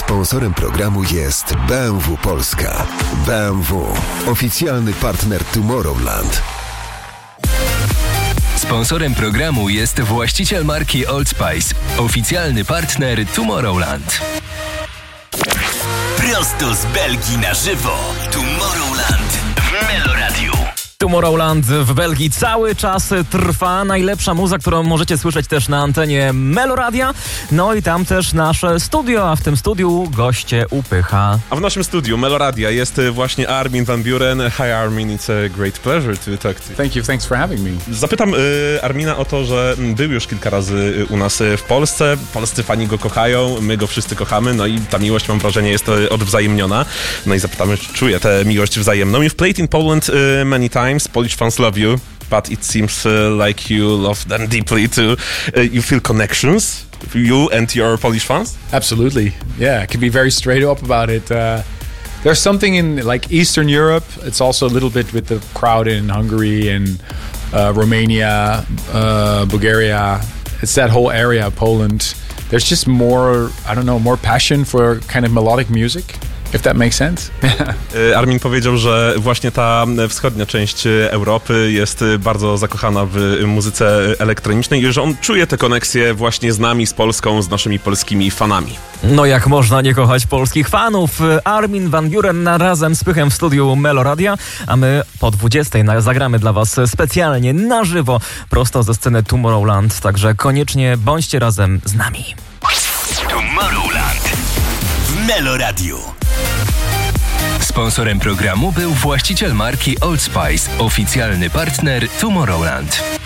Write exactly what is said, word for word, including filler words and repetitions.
Sponsorem programu jest B M W Polska. B M W, oficjalny partner Tomorrowland. Sponsorem programu jest właściciel marki Old Spice, oficjalny partner Tomorrowland. Prosto z Belgii na żywo. Tomorrowland w Meloradiu. Tomorrowland w Belgii cały czas trwa. Najlepsza muza, którą możecie słyszeć też na antenie Meloradia. No i tam też nasze studio, a w tym studiu goście upycha. A w naszym studiu Meloradia jest właśnie Armin van Buuren. Hi Armin, it's a great pleasure to talk to you. Thank you, thanks for having me. Zapytam y, Armina o to, że był już kilka razy u nas w Polsce. Polscy fani go kochają, my go wszyscy kochamy, no i ta miłość, mam wrażenie, jest odwzajemniona. No i zapytamy, czy czuje tę miłość wzajemną. You've played in Poland y, many times. Polish fans love you, but it seems uh, like you love them deeply too. Uh, you feel connections, you and your Polish fans? Absolutely, yeah. I can be very straight up about it. Uh, there's something in like Eastern Europe. It's also a little bit with the crowd in Hungary and uh, Romania, uh, Bulgaria. It's that whole area, Poland. There's just more, I don't know, more passion for kind of melodic music. If that makes sense. Armin powiedział, że właśnie ta wschodnia część Europy jest bardzo zakochana w muzyce elektronicznej i że on czuje tę koneksję właśnie z nami, z Polską, z naszymi polskimi fanami. No jak można nie kochać polskich fanów? Armin van Buuren razem z Pychem w studiu Meloradia, a my po dwudziestej zagramy dla was specjalnie na żywo, prosto ze sceny Tomorrowland, także koniecznie bądźcie razem z nami. Tomorrowland w Meloradiu. Sponsorem programu był właściciel marki Old Spice, oficjalny partner Tomorrowland.